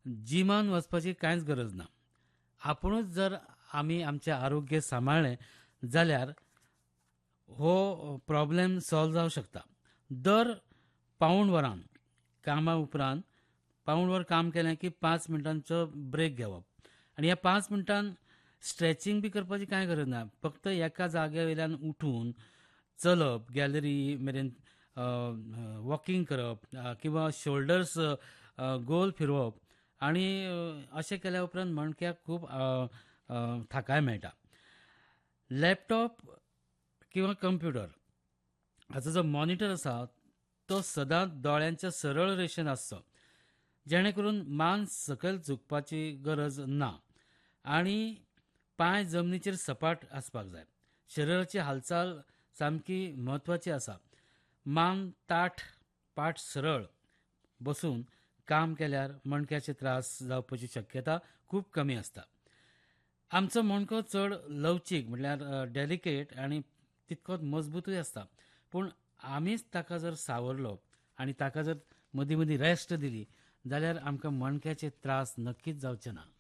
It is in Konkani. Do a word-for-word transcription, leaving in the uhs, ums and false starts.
जिमान वचपाची कांयच गरज ना. आपुणूच जर आमी आमचें आरोग्य सांबाळ्ळें जाल्यार हो प्रॉब्लेम सॉल्व जावंक शकता. दर पाऊण वरान कामा उपरांत पाऊण वर काम केलें की पांच मिनटांचो ब्रेक घेवप आनी ह्या पांच मिनटान स्ट्रेचिंग बी करपाची कांय गरज ना. फक्त एका जाग्या वयल्यान उठून चलप, गॅलरी मेरेन वॉकिंग करप किंवा शोल्डर्स गोल फिरोवप आनी अशें केल्या उपरांत मणक्याक खूब थाकाय मेळटा. लॅपटॉप किंवा कंप्युटर हाचो जो मॉनिटर आसा तो सदांच दोळ्यांच्या सरळ रेशेन आसचो, जेणे करून मान सकयल झुकपाची गरज ना आनी पांय जमनीचेर सपाट आसपाक जाय. शरिराची हालचाल सामकी म्हत्वाची आसा. मान ताठ, पाठ सरळ बसून काम केल्यार मणक्याचे त्रास जावपाची शक्यता खूब कमी आसता. आमचो मणको चड लवचीक म्हटल्यार डेलिकेट आनी तितकोच मजबूतूय आसता, पूण आमीच ताका जर सावरलो आनी ताका जर मदीं मदीं रेस्ट दिली जाल्यार आमकां मणक्याचे त्रास नक्कीच जावचे ना.